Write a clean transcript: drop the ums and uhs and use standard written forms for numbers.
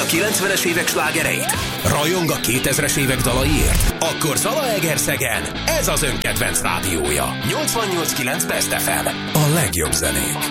90-es évek slágereit? Rajong a 2000-es évek dalaiért? Akkor Zalaegerszegen ez az ön kedvenc rádiója. 88.9 Best FM. A legjobb zenék.